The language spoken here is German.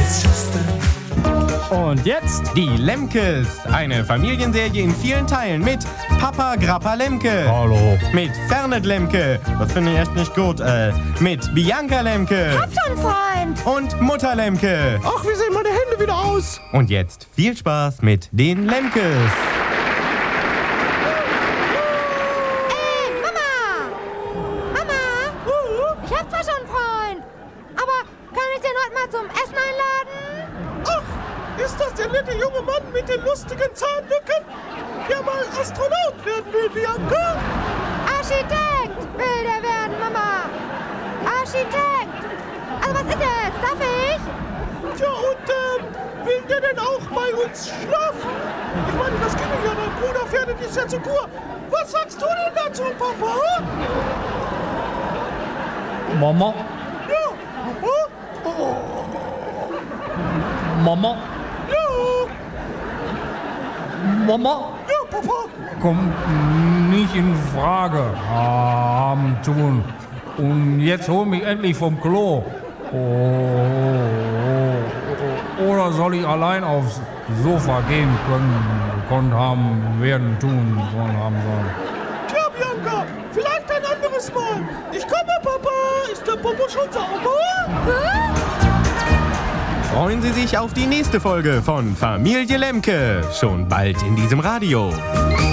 Und jetzt die Lemkes. Eine Familienserie in vielen Teilen mit Papa Grappa Lemke. Hallo. Mit Fernet Lemke. Das finde ich echt nicht gut. Mit Bianca Lemke. Hab schon, Freund. Und Mutter Lemke. Ach, wie sehen meine Hände wieder aus? Und jetzt viel Spaß mit den Lemkes. Ey, Mama! Mama! Ich hab zwar schon einen Freund, aber kann ich den heute mal zum Essen einladen? Ach, ist das der nette junge Mann mit den lustigen Zahnlücken, der mal Astronaut werden will, Bianca? Architekt will der werden, Mama. Architekt. Also was ist jetzt? Darf ich? Tja, und will der denn auch bei uns schlafen? Ich meine, das ging ja, dein Bruder Fernet ist ja zur Kur. Was sagst du denn dazu, Papa? Mama? Ja, Papa? Mama? Ja, Mama? ja, Papa. Kommt nicht in Frage. Haben tun. Und jetzt hol mich endlich vom Klo. Oder soll ich allein aufs Sofa gehen können, haben, werden, tun, sollen, haben sollen? Tja, Bianca, vielleicht ein anderes Mal. Ich komme, Papa. Ist der Popo schon sauber? Freuen Sie sich auf die nächste Folge von Familie Lemke. Schon bald in diesem Radio.